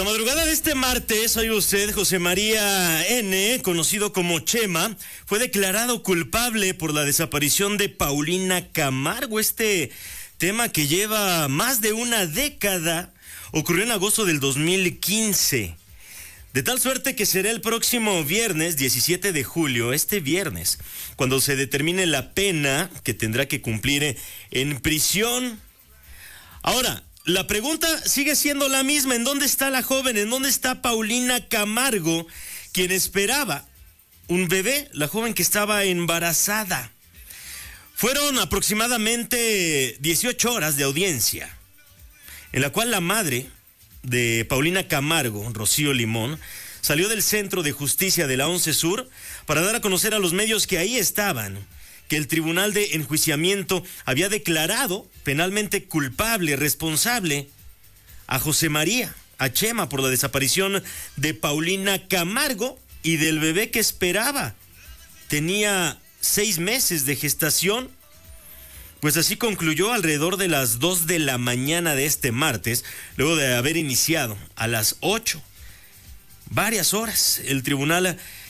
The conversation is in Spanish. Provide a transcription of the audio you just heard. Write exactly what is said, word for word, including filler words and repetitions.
la madrugada de este martes, oiga usted, José María N., conocido como Chema, fue declarado culpable por la desaparición de Paulina Camargo. Este tema que lleva más de una década ocurrió en agosto del dos mil quince. De tal suerte que será el próximo viernes, diecisiete de julio, este viernes, cuando se determine la pena que tendrá que cumplir en prisión. Ahora, la pregunta sigue siendo la misma. ¿En dónde está la joven? ¿En dónde está Paulina Camargo, quien esperaba un bebé? La joven que estaba embarazada. Fueron aproximadamente dieciocho horas de audiencia, en la cual la madre de Paulina Camargo, Rocío Limón, salió del Centro de Justicia de la once Sur para dar a conocer a los medios que ahí estaban que el Tribunal de Enjuiciamiento había declarado penalmente culpable, responsable a José María, a Chema, por la desaparición de Paulina Camargo y del bebé que esperaba. Tenía seis meses de gestación. Pues así concluyó alrededor de las dos de la mañana de este martes, luego de haber iniciado a las ocho, varias horas, el Tribunal